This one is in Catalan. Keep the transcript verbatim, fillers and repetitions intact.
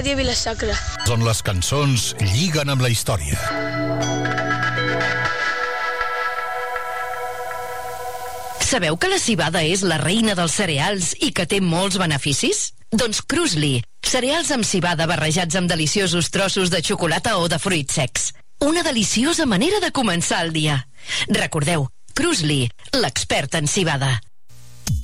Ràdio Vila-sacra. On les cançons lliguen amb la història. Sabeu que la civada és la reina dels cereals i que té molts beneficis? Doncs Crusli, cereals amb civada barrejats amb deliciosos trossos de xocolata o de fruits secs. Una deliciosa manera de començar el dia. Recordeu, Crusli, l'expert en civada.